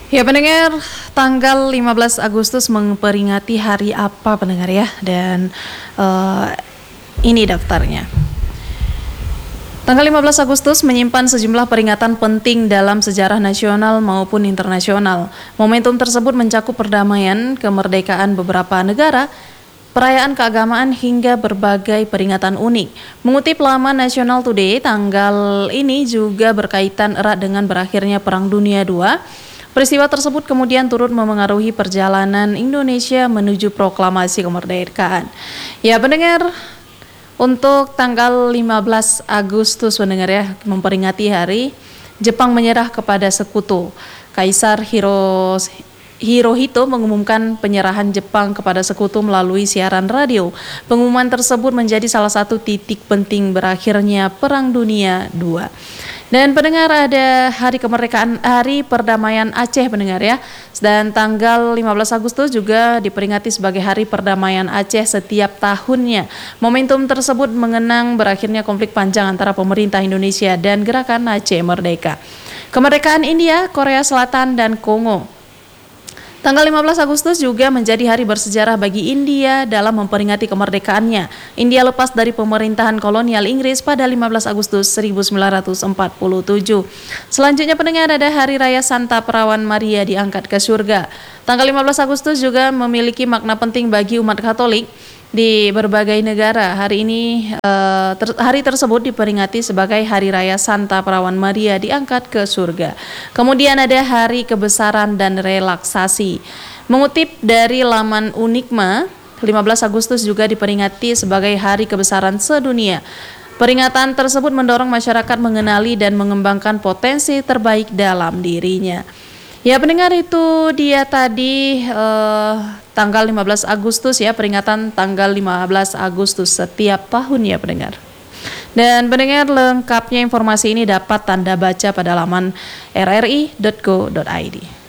Ya pendengar, tanggal 15 Agustus memperingati hari apa pendengar ya? Dan ini daftarnya. Tanggal 15 Agustus menyimpan sejumlah peringatan penting dalam sejarah nasional maupun internasional. Momentum tersebut mencakup perdamaian, kemerdekaan beberapa negara, perayaan keagamaan hingga berbagai peringatan unik. Mengutip laman National Today, tanggal ini juga berkaitan erat dengan berakhirnya Perang Dunia II. Peristiwa tersebut kemudian turut memengaruhi perjalanan Indonesia menuju proklamasi kemerdekaan. Ya pendengar, untuk tanggal 15 Agustus pendengar ya, memperingati hari Jepang menyerah kepada sekutu. Kaisar Hirohito mengumumkan penyerahan Jepang kepada sekutu melalui siaran radio. Pengumuman tersebut menjadi salah satu titik penting berakhirnya Perang Dunia II. Dan pendengar, ada hari kemerdekaan, hari perdamaian Aceh pendengar ya. Dan tanggal 15 Agustus juga diperingati sebagai hari perdamaian Aceh setiap tahunnya. Momentum tersebut mengenang berakhirnya konflik panjang antara pemerintah Indonesia dan gerakan Aceh Merdeka. Kemerdekaan India, Korea Selatan, dan Kongo. Tanggal 15 Agustus juga menjadi hari bersejarah bagi India dalam memperingati kemerdekaannya. India lepas dari pemerintahan kolonial Inggris pada 15 Agustus 1947. Selanjutnya pendengar, ada Hari Raya Santa Perawan Maria diangkat ke surga. Tanggal 15 Agustus juga memiliki makna penting bagi umat Katolik di berbagai negara. Hari ini hari tersebut diperingati sebagai Hari Raya Santa Perawan Maria diangkat ke surga. Kemudian ada Hari Kebesaran dan Relaksasi. Mengutip dari laman Unikma, 15 Agustus juga diperingati sebagai Hari Kebesaran Sedunia. Peringatan tersebut mendorong masyarakat mengenali dan mengembangkan potensi terbaik dalam dirinya. Ya pendengar, itu dia tadi tanggal 15 Agustus ya, peringatan tanggal 15 Agustus setiap tahun ya pendengar. Dan pendengar, lengkapnya informasi ini dapat Anda baca pada laman rri.co.id.